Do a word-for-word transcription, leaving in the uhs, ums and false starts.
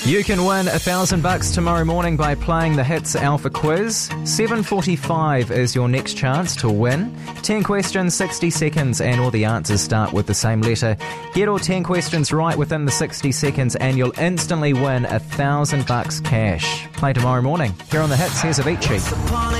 You can win a thousand bucks tomorrow morning by playing the Hits Alpha Quiz. seven forty-five is your next chance to win. ten questions, sixty seconds, and all the answers start with the same letter. Get all ten questions right within the sixty seconds and you'll instantly win a thousand bucks cash. Play tomorrow morning. Here on the Hits, here's Avicii.